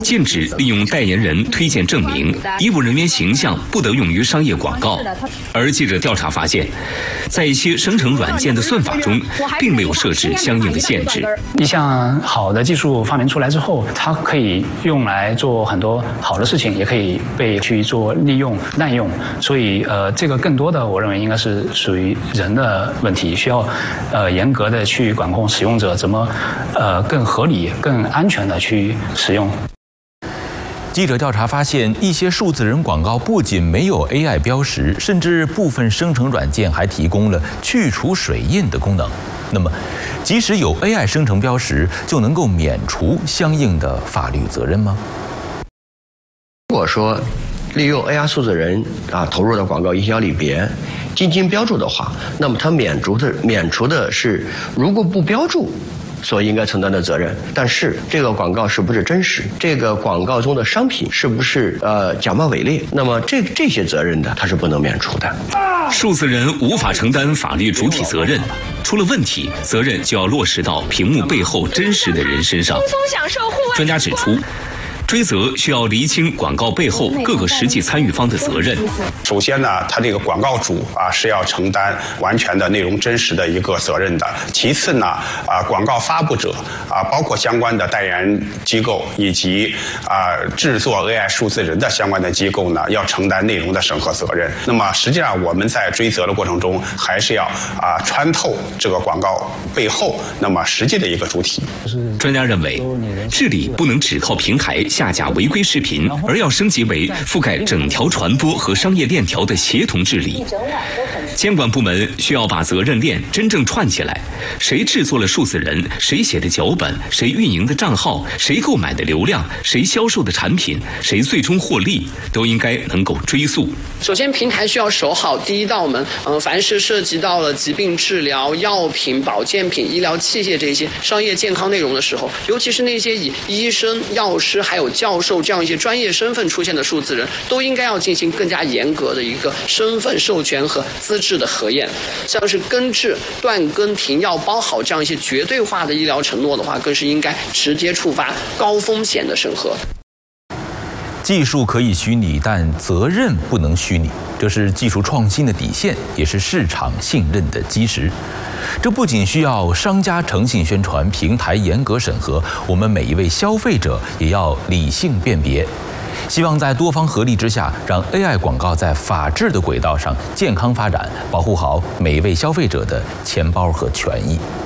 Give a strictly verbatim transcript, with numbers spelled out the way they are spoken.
禁止利用代言人推荐证明，医务人员形象不得用于商业广告。而记者调查发现，在一些生成软件的算法中，并没有设置相应的限制。 一项好的技术发明出来之后，它可以用来做很多好的事情，也可以被去做利用、滥用。所以，呃，这个更多的我认为应该是属于人的问题，需要呃严格的去管控使用者怎么呃更合理、更安全的去使用。 记者调查发现，一些数字人广告不仅没有 A I 标识，甚至部分生成软件还提供了去除水印的功能。那么，即使有 A I 生成标识，就能够免除相应的法律责任吗？ 如果说利用 A I 数字人啊投入的广告营销里边进行标注的话，那么它免除的免除的是如果不标注所应该承担的责任，但是这个广告是不是真实？这个广告中的商品是不是呃假冒伪劣？那么这这些责任呢，它是不能免除的。 数字人无法承担法律主体责任，出了问题，责任就要落实到屏幕背后真实的人身上。专家指出，追责需要厘清广告背后各个实际参与方的责任。 首先呢，他这个广告主啊是要承担完全的内容真实的一个责任的。其次呢，啊广告发布者啊，包括相关的代言机构以及啊制作 A I 数字人的相关的机构呢，要承担内容的审核责任。那么实际上我们在追责的过程中，还是要啊穿透这个广告背后那么实际的一个主体。 专家认为，治理不能只靠平台下架违规视频，而要升级为覆盖整条传播和商业链条的协同治理。监管部门需要把责任链真正串起来，谁制作了数字人，谁写的脚本，谁运营的账号，谁购买的流量，谁销售的产品，谁最终获利，都应该能够追溯。 首先，平台需要守好第一道门。嗯、呃，凡是涉及到了疾病治疗、药品、保健品、医疗器械这些商业健康内容的时候，尤其是那些以医生、药师还有教授这样一些专业身份出现的数字人，都应该要进行更加严格的一个身份授权和资质的核验。像是根治、断根、停药、包好这样一些绝对化的医疗承诺的话，更是应该直接触发高风险的审核。 技术可以虚拟，但责任不能虚拟，这是技术创新的底线，也是市场信任的基石。这不仅需要商家诚信宣传，平台严格审核，我们每一位消费者也要理性辨别。希望在多方合力之下，让 A I 广告在法治的轨道上健康发展，保护好每一位消费者的钱包和权益。